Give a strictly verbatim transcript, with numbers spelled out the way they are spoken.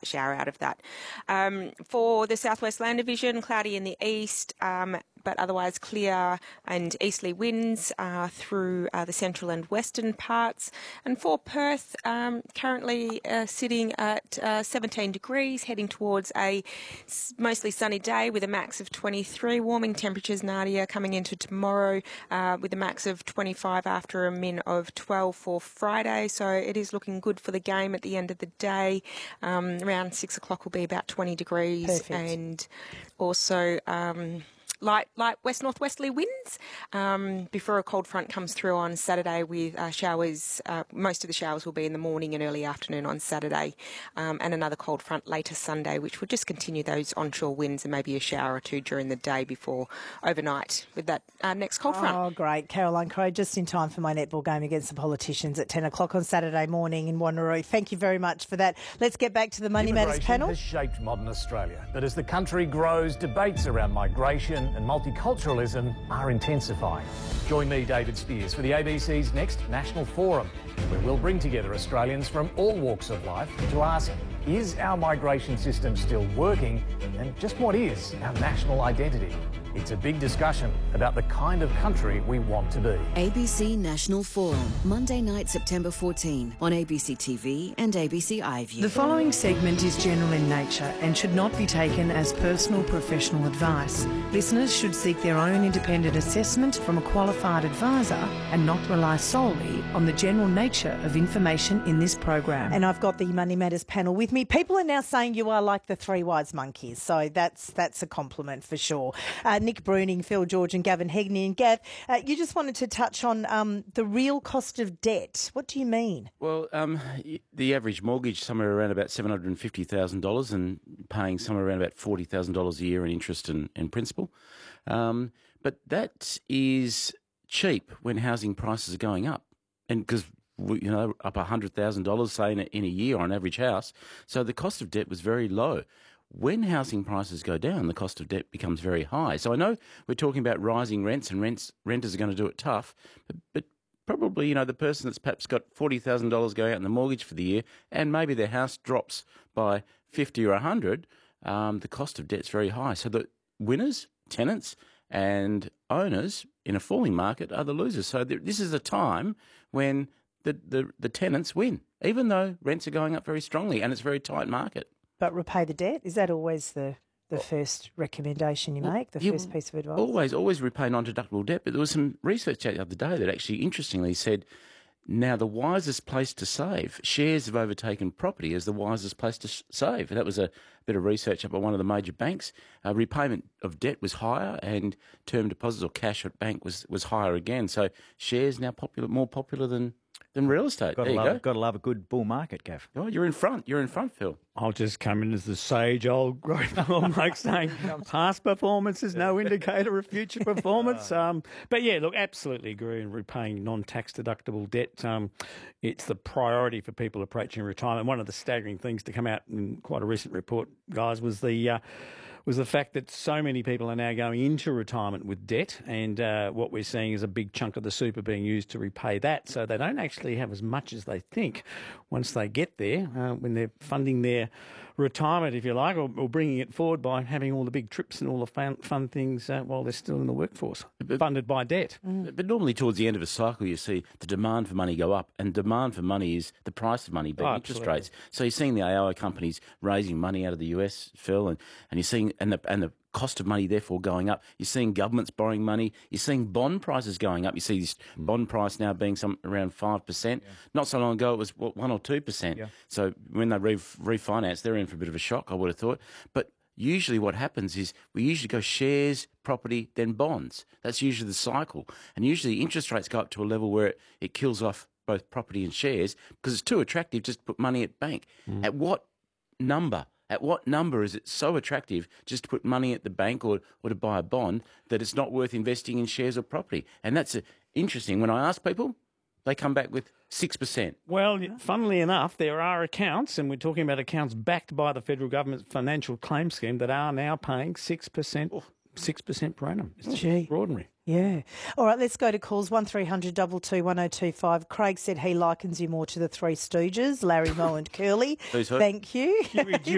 shower out of that. Um, for the Southwest Land Division, cloudy in the east, um, but otherwise clear and easterly winds uh, through uh, the central and western parts. And for Perth, um, currently uh, sitting at uh, seventeen degrees, heading towards a mostly sunny day with a max of twenty-three. Warming temperatures, Nadia, coming into tomorrow uh, with a max of twenty-five after a min of twelve for Friday. So it is looking good for the game at the end of the day. Um, around six o'clock will be about twenty degrees. Perfect. And also Um, Light, light west-northwesterly winds um, before a cold front comes through on Saturday with uh, showers. Uh, most of the showers will be in the morning and early afternoon on Saturday, um, and another cold front later Sunday, which will just continue those onshore winds and maybe a shower or two during the day before overnight with that uh, next cold front. Oh, great. Caroline Crowe, just in time for my netball game against the Politicians at ten o'clock on Saturday morning in Wanneroo. Thank you very much for that. Let's get back to the Money Matters panel. Immigration has shaped modern Australia, but as the country grows, debates around migration and multiculturalism are intensifying. Join me, David Spears, for the A B C's next National Forum, where we'll bring together Australians from all walks of life to ask, is our migration system still working? And just what is our national identity? It's a big discussion about the kind of country we want to be. A B C National Forum, Monday night, September fourteenth, on A B C T V and A B C iView. The following segment is general in nature and should not be taken as personal professional advice. Listeners should seek their own independent assessment from a qualified advisor and not rely solely on the general nature of information in this program. And I've got the Money Matters panel with me. People are now saying you are like the three wise monkeys, so that's that's a compliment for sure. Uh, Nick Bruning, Phil George and Gavin Hegney. And Gav, uh, you just wanted to touch on um, the real cost of debt. What do you mean? Well, um, the average mortgage somewhere around about seven hundred fifty thousand dollars and paying somewhere around about forty thousand dollars a year in interest and, and principal. Um, but that is cheap when housing prices are going up. And because, you know, up one hundred thousand dollars, say, in a, in a year on average house. So the cost of debt was very low. When housing prices go down, the cost of debt becomes very high. So I know we're talking about rising rents and rents renters are going to do it tough, but, but probably, you know, the person that's perhaps got forty thousand dollars going out in the mortgage for the year and maybe their house drops by fifty or one hundred, um, the cost of debt's very high. So the winners, tenants and owners in a falling market are the losers. So th- this is a time when the, the, the tenants win, even though rents are going up very strongly and it's a very tight market. But repay the debt? Is that always the, the first recommendation you well, make, the you first piece of advice? Always, always repay non-deductible debt. But there was some research out the other day that actually interestingly said, now the wisest place to save, shares have overtaken property as the wisest place to sh- save. And that was a bit of research up by one of the major banks. Uh, repayment of debt was higher and term deposits or cash at bank was, was higher again. So shares now popular, more popular than... than real estate. Got there to you love, go. Got to love a good bull market, Gav. Oh, you're in front. You're in front, Phil. I'll just come in as the sage old growth hallmark saying past performance is no indicator of future performance. Um, but yeah, look, absolutely agree in repaying non-tax deductible debt. Um, it's the priority for people approaching retirement. One of the staggering things to come out in quite a recent report, guys, was the uh, was the fact that so many people are now going into retirement with debt, and uh, what we're seeing is a big chunk of the super being used to repay that. So they don't actually have as much as they think once they get there, uh, when they're funding their retirement, if you like, or, or bringing it forward by having all the big trips and all the fun, fun things uh, while they're still in the workforce, but, funded by debt. Mm. But normally towards the end of a cycle, you see the demand for money go up, and demand for money is the price of money, being Oh, interest absolutely. rates. So you're seeing the A O companies raising money out of the U S, Phil, and, and you're seeing and the and the cost of money therefore going up. You're seeing governments borrowing money. You're seeing bond prices going up. You see this mm. bond price now being some around five percent. Yeah. Not so long ago it was what, one or two percent. Yeah. So when they re- refinance, they're in for a bit of a shock, I would have thought. But usually what happens is we usually go shares, property, then bonds. That's usually the cycle. And usually interest rates go up to a level where it, it kills off both property and shares because it's too attractive just to put money at bank. Mm. At what number? At what number is it so attractive just to put money at the bank or, or to buy a bond that it's not worth investing in shares or property? And that's a, interesting. When I ask people, they come back with six percent. Well, funnily enough, there are accounts, and we're talking about accounts backed by the federal government's financial claim scheme that are now paying six percent, six percent per annum. It's Gee. extraordinary. Yeah. All right, let's go to calls. one three hundred two two one oh two five. Craig said he likens you more to the Three Stooges, Larry, Moe and Curly. Who's who? Thank you.